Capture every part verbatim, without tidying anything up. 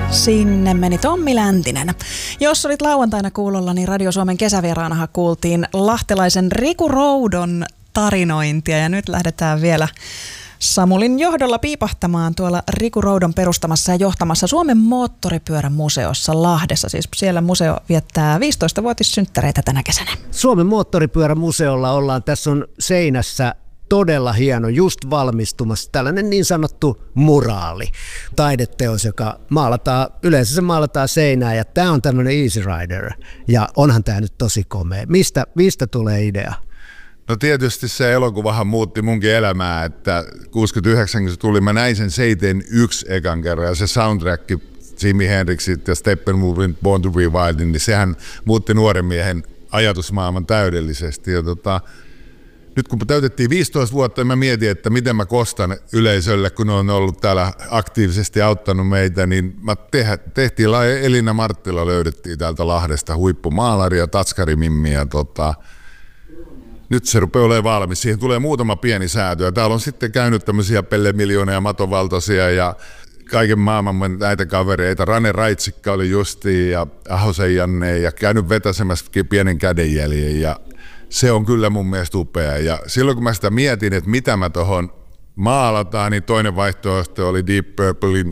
Sinne meni Tommi Läntinen. Jos olit lauantaina kuulolla, niin Radio Suomen kesävieraanahan kuultiin lahtelaisen Riku Roudon tarinointia. Ja nyt lähdetään vielä Samulin johdolla piipahtamaan tuolla Riku Roudon perustamassa ja johtamassa Suomen moottoripyörämuseossa Lahdessa. Siis siellä museo viettää viisitoistavuotissynttäreitä tänä kesänä. Suomen moottoripyörämuseolla ollaan, tässä on seinässä todella hieno, just valmistumassa tällainen niin sanottu muraali, taideteos, joka maalataan, yleensä se maalataan seinään, ja tämä on tämmöinen Easy Rider, ja onhan tämä nyt tosi komea. Mistä, mistä tulee idea? No tietysti se elokuvahan muutti munkin elämää, että kuusikymmentäyhdeksän kun se tuli, mä näin sen seitsemänkymmentäyksi ekan kerran, ja se soundtrack, Jimi Hendrixit ja Steppenwolfin Born to be Wild, niin sehän muutti nuoren miehen ajatusmaailman täydellisesti, ja tota, nyt kun täytettiin viisitoista vuotta, mä mietin, että miten mä kostan yleisölle, kun ne on ollut täällä aktiivisesti auttanut meitä, niin mä tehtiin, Elina Marttila löydettiin täältä Lahdesta, huippumaalari ja tatskarimimmi, ja tota, nyt se rupeaa olemaan valmis. Siihen tulee muutama pieni säätö, ja täällä on sitten käynyt tämmöisiä Pelle Miljoonia ja Matovaltoisia ja kaiken maailman näitä kavereita. Rane Raitsikka oli justiin ja Ahosen Janne, ja käynyt vetäsemässä pienen kädenjäljen, ja se on kyllä mun mielestä upea, ja silloin kun mä sitä mietin, että mitä mä tohon maalataan, niin toinen vaihtoehto oli Deep Purplein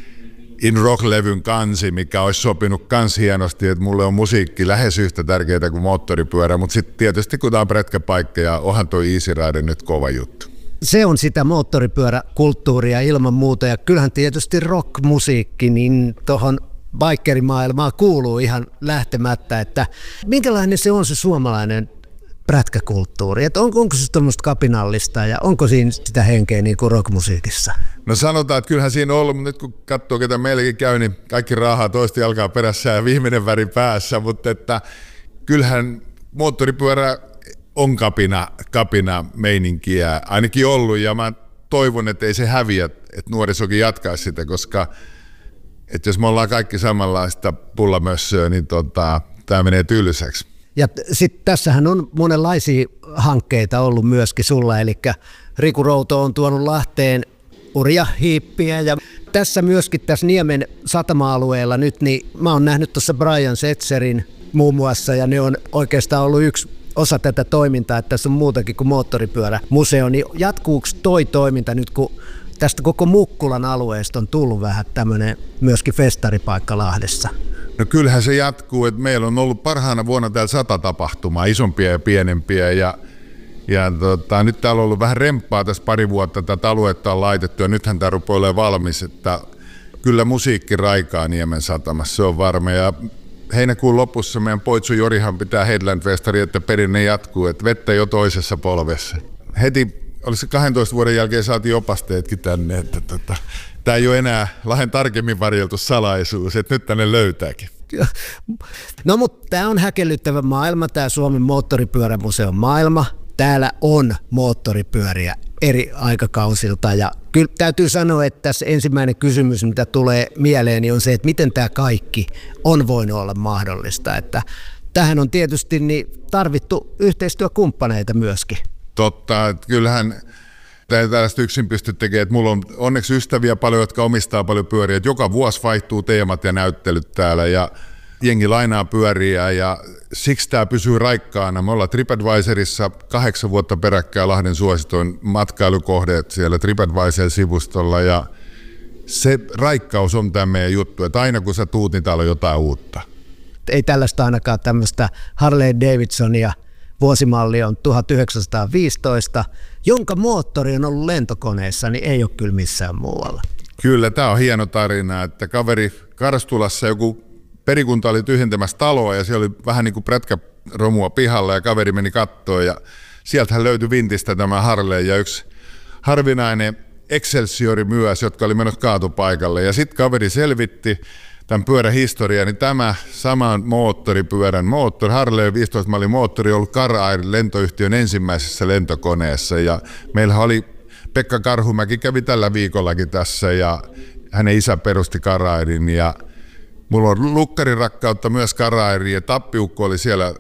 In Rock-levyn kansi, mikä olisi sopinut kans hienosti, että mulle on musiikki lähes yhtä tärkeää kuin moottoripyörä, mutta sitten tietysti kun tää on prätkäpaikka, ja onhan toi Easy Rider nyt kova juttu. Se on sitä moottoripyöräkulttuuria ilman muuta, ja kyllähän tietysti rock-musiikki, niin tohon bikerimaailmaan kuuluu ihan lähtemättä, että minkälainen se on se suomalainen prätkäkulttuuri, että on, onko se tuommoista kapinallista ja onko siinä sitä henkeä niin kuin rockmusiikissa? No sanotaan, että kyllähän siinä on ollut, mutta nyt kun katsoo, ketä meilläkin käy, niin kaikki rahaa toista jalkaa perässä ja viimeinen väri päässä, mutta että kyllähän moottoripyörä on kapina, kapina meininkiä ainakin ollut, ja mä toivon, että ei se häviä, että nuorisokin jatkaisi sitä, koska että jos me ollaan kaikki samanlaista pullamössöä, niin tota, tämä menee tylsäksi. Ja sitten tässähän on monenlaisia hankkeita ollut myöskin sulla, eli Riku Routo on tuonut Lahteen urjahiippiä, ja tässä myöskin tässä Niemen satama-alueella nyt, niin mä oon nähnyt tuossa Brian Setzerin muun muassa, ja ne on oikeastaan ollut yksi osa tätä toimintaa, että tässä on muutakin kuin moottoripyörämuseo, niin jatkuuko toi toiminta nyt, kun tästä koko Mukkulan alueesta on tullut vähän tämmöinen myöskin festaripaikka Lahdessa? No kyllähän se jatkuu, että meillä on ollut parhaana vuonna täällä sata tapahtumaa, isompia ja pienempiä, ja, ja tota, nyt täällä on ollut vähän remppaa tässä pari vuotta, tätä aluetta on laitettu, ja nythän tämä rupeaa olemaan valmis, että kyllä musiikki raikaa Niemen satamassa, se on varma, ja heinäkuun lopussa meidän Poitsu Jorihan pitää Headland-festari, että perinne jatkuu, että vettä jo toisessa polvessa. Heti, oli se kahdentoista vuoden jälkeen saatiin opasteetkin tänne, että tota, tämä ei ole enää Lahden tarkemmin varjeltu salaisuus, että nyt tänne löytääkin. No mutta tämä on häkellyttävä maailma, tämä Suomen moottoripyörämuseon maailma. Täällä on moottoripyöriä eri aikakausilta, ja kyllä täytyy sanoa, että tässä ensimmäinen kysymys, mitä tulee mieleeni, on se, että miten tämä kaikki on voinut olla mahdollista. Että tähän on tietysti niin tarvittu yhteistyökumppaneita myöskin. Totta, että kyllähän ei tällaista yksin pysty tekemään, että mulla on onneksi ystäviä paljon, jotka omistaa paljon pyöriä, että joka vuosi vaihtuu teemat ja näyttelyt täällä, ja jengi lainaa pyöriä, ja siksi tämä pysyy raikkaana. Me ollaan TripAdvisorissa kahdeksan vuotta peräkkäin Lahden suositoin matkailukohde siellä TripAdvisor-sivustolla, ja se raikkaus on tämä meidän juttu, että aina kun sä tuut, niin täällä on jotain uutta. Ei tällaista ainakaan tämmöistä Harley Davidsonia. Vuosimalli on tuhatyhdeksänsataaviisitoista, jonka moottori on ollut lentokoneessa, niin ei ole kyllä missään muualla. Kyllä, tämä on hieno tarina, että kaveri Karstulassa joku perikunta oli tyhjentämässä taloa, ja siellä oli vähän niin kuin prätkäromua pihalla, ja kaveri meni kattoon, ja sieltähän löytyi vintistä tämä Harley ja yksi harvinainen Excelsiori myös, jotka oli menossa kaatopaikalle, ja sitten kaveri selvitti tämän pyörän historia, niin tämä saman moottoripyörän moottori, Harley viisitoista mallin moottori, on ollut Car-Air lentoyhtiön ensimmäisessä lentokoneessa, ja meillä oli Pekka Karhumäki kävi tällä viikollakin tässä, ja hänen isä perusti Car-Airin, ja mulla on lukkarin rakkautta myös Car-Airiin, ja Tappiukko oli siellä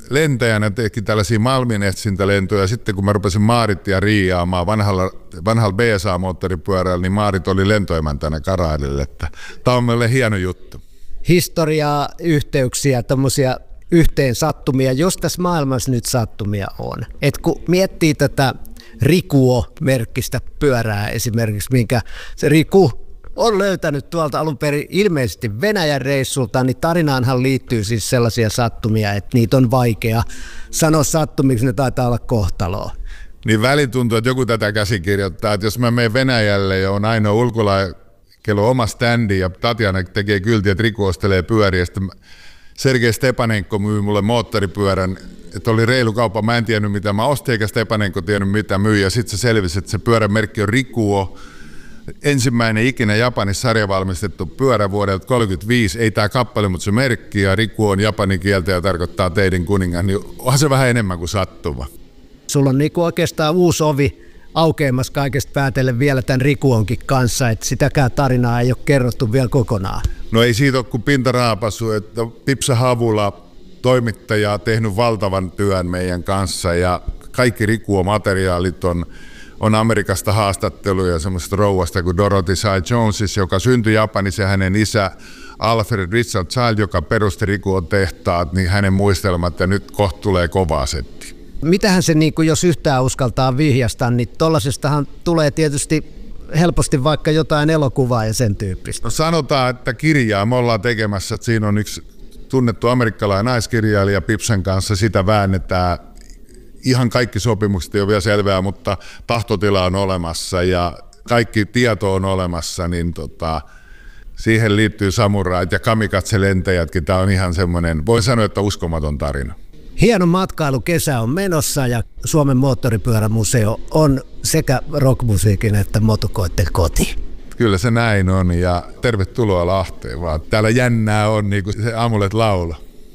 lentäjänä teki tällaisia malminetsintälentoja. Sitten kun mä rupesin Maarittia riiaamaan vanhalla, vanhalla B S A-moottoripyörällä, niin Maarit oli lentoemäntänä Karailille. Tämä on meille hieno juttu. Historiaa, yhteyksiä, tämmöisiä yhteen sattumia, jos tässä maailmassa nyt sattumia on. Et kun miettii tätä Rikuo-merkkistä pyörää esimerkiksi, minkä se Riku on löytänyt tuolta alun perin ilmeisesti Venäjän reissulta, niin tarinaanhan liittyy siis sellaisia sattumia, että niitä on vaikea sanoa sattumiksi, ne taitaa olla kohtaloa. Niin väli tuntuu, että joku tätä käsikirjoittaa, että jos mä menen Venäjälle ja on ainoa ulkola, kello on oma standi ja Tatjana tekee kyltiä, että Riku ostelee pyöriä, sitten Sergei Stepanenko myy mulle moottoripyörän, että oli reilu kauppa, mä en tiennyt mitä mä ostin, eikä Stepanenko tiennyt mitä myy, ja sitten se selvisi, että se pyörän merkki on Rikuo, ensimmäinen ikinä Japanissa sarjavalmistettu pyörä vuodelta kolmekymmentäviisi, ei tämä kappale, mutta se merkki, ja Rikuo on japanin kieltä ja tarkoittaa teidän kuningas, niin onhan se vähän enemmän kuin sattuma. Sulla on niinku oikeastaan uusi ovi aukeamassa kaikesta päätellen vielä tämän Rikuonkin kanssa, että sitäkään tarinaa ei ole kerrottu vielä kokonaan. No ei siitä ole kuin pintaraapasu, että Pipsa Havula, toimittaja, on tehnyt valtavan työn meidän kanssa ja kaikki Rikuo-materiaalit on, on Amerikasta haastatteluja semmoista rouvasta kuin Dorothy Cy Jones, joka syntyi Japanissa ja hänen isä Alfred Richard Child, joka perusti Rikuon tehtaat, niin hänen muistelmat ja nyt kohta tulee kovaa setti. Mitähän se, niin jos yhtään uskaltaa vihjasta, niin tollasestahan tulee tietysti helposti vaikka jotain elokuvaa ja sen tyyppistä. No sanotaan, että kirjaa me ollaan tekemässä, että siinä on yksi tunnettu amerikkalainen naiskirjailija Pipsan kanssa, sitä väännetään. Ihan kaikki sopimukset ei ole vielä selvää, mutta tahtotila on olemassa ja kaikki tieto on olemassa, niin tota, siihen liittyy samurait ja kamikatse-lentäjätkin. Tämä on ihan semmoinen, voi sanoa, että uskomaton tarina. Hieno matkailukesä on menossa ja Suomen moottoripyörämuseo on sekä rockmusiikin että motukoitten koti. Kyllä se näin on ja tervetuloa Lahteen vaan. Täällä jännää on niin kuin se Amulet laula.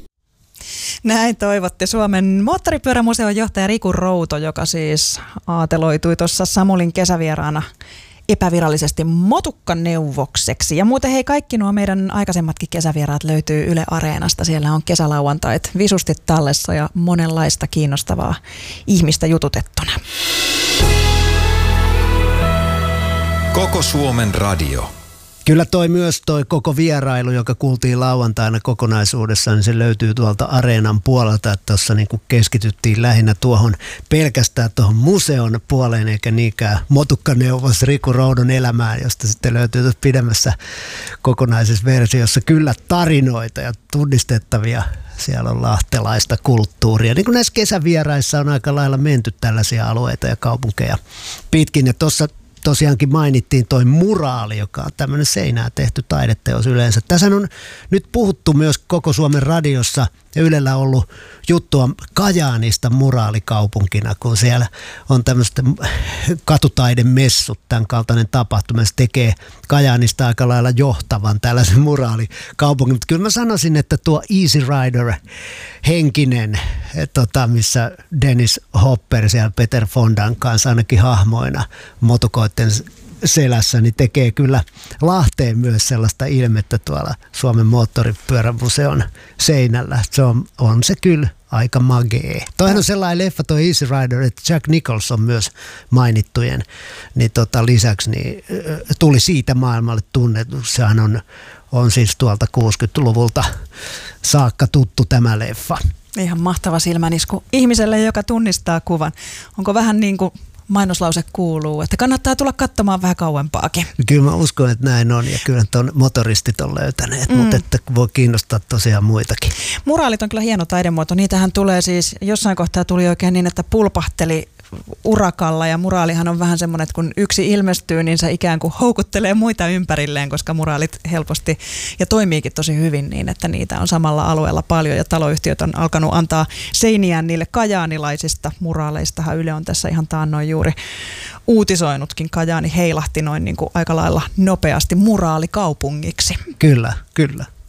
Näin toivotte Suomen moottoripyörämuseon johtaja Riku Routo, joka siis aateloitui tuossa Samulin kesävieraana epävirallisesti motukkaneuvokseksi. Ja muuten hei, kaikki nuo meidän aikaisemmatkin kesävieraat löytyy Yle Areenasta. Siellä on kesälauantait visusti tallessa ja monenlaista kiinnostavaa ihmistä jututettuna. Koko Suomen radio. Kyllä toi myös toi koko vierailu, joka kuultiin lauantaina kokonaisuudessaan, niin se löytyy tuolta Areenan puolelta, että tuossa niin keskityttiin lähinnä tuohon pelkästään tuohon museon puoleen, eikä niinkään motukkaneuvos Riku Roudon elämään, josta sitten löytyy tuossa pidemmässä kokonaisessa versiossa kyllä tarinoita ja tunnistettavia. Siellä on lahtelaista kulttuuria. Niin kuin näissä kesävieraissa on aika lailla menty tällaisia alueita ja kaupunkeja pitkin, ja tuossa tosiaankin mainittiin toi muraali, joka on tämmöinen seinään tehty taideteos yleensä. Tässä on nyt puhuttu myös koko Suomen radiossa ja Ylellä ollut juttua Kajaanista muraalikaupunkina, kun siellä on tämmöiset katutaidemessut, tämän kaltainen tapahtuma. Se tekee Kajaanista aika lailla johtavan tällaisen muraalikaupungin. Mutta kyllä mä sanoisin, että tuo Easy Rider henkinen, tota, missä Dennis Hopper siellä Peter Fondan kanssa ainakin hahmoina motukoitten selässä, niin tekee kyllä Lahteen myös sellaista ilmettä tuolla Suomen moottoripyörämuseon seinällä. Se on, on se kyllä aika magee. Toihan on sellainen leffa, toi Easy Rider, että Jack Nicholson myös mainittujen niin tota, lisäksi niin, tuli siitä maailmalle tunnettu. Sehän on, on siis tuolta kuusikymmentäluvulta saakka tuttu tämä leffa. Ihan mahtava silmänisku ihmiselle, joka tunnistaa kuvan. Onko vähän niin kuin mainoslause kuuluu, että kannattaa tulla katsomaan vähän kauempaakin. Kyllä mä uskon, että näin on ja kyllä tuon motoristit on löytäneet, mm. mutta että voi kiinnostaa tosiaan muitakin. Muraalit on kyllä hieno taidemuoto. Niitähän tulee siis, jossain kohtaa tuli oikein niin, että pulpahteli urakalla ja muraalihan on vähän semmoinen, että kun yksi ilmestyy, niin se ikään kuin houkuttelee muita ympärilleen, koska muraalit helposti ja toimiikin tosi hyvin niin, että niitä on samalla alueella paljon ja taloyhtiöt on alkanut antaa seiniään niille kajaanilaisista muraaleistahan Yle on tässä ihan taannoin juuri uutisoinutkin. Kajaani heilahti noin niin kuin aika lailla nopeasti muraalikaupungiksi. Kyllä, kyllä.